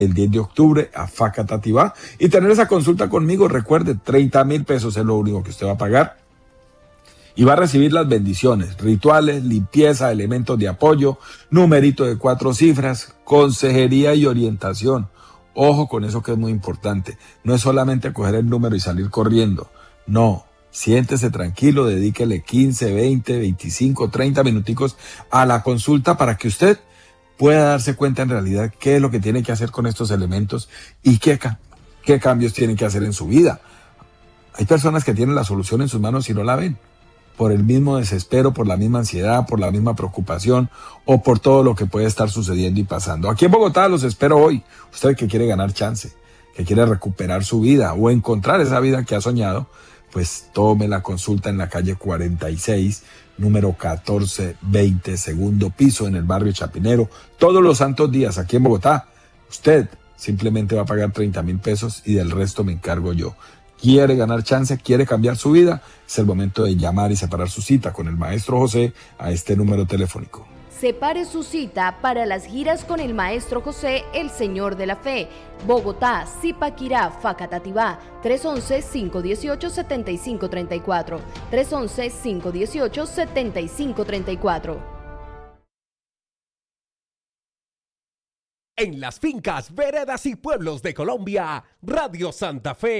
el 10 de octubre a Facatativá y tener esa consulta conmigo. Recuerde, 30,000 pesos es lo único que usted va a pagar y va a recibir las bendiciones, rituales, limpieza, elementos de apoyo, numerito de 4 cifras, consejería y orientación. Ojo con eso que es muy importante. No es solamente coger el número y salir corriendo. No, siéntese tranquilo, dedíquele 15, 20, 25, 30 minuticos a la consulta para que usted pueda darse cuenta en realidad qué es lo que tiene que hacer con estos elementos y qué cambios tiene que hacer en su vida. Hay personas que tienen la solución en sus manos y no la ven, por el mismo desespero, por la misma ansiedad, por la misma preocupación o por todo lo que puede estar sucediendo y pasando. Aquí en Bogotá los espero hoy. Usted que quiere ganar chance, que quiere recuperar su vida o encontrar esa vida que ha soñado, pues tome la consulta en la calle 46, número 1420, segundo piso, en el barrio Chapinero, todos los santos días aquí en Bogotá. Usted simplemente va a pagar 30,000 pesos y del resto me encargo yo. ¿Quiere ganar chance? ¿Quiere cambiar su vida? Es el momento de llamar y separar su cita con el maestro José a este número telefónico. Separe su cita para las giras con el Maestro José, el Señor de la Fe. Bogotá, Zipaquirá, Facatativá, 311-518-7534. 311-518-7534. En las fincas, veredas y pueblos de Colombia, Radio Santa Fe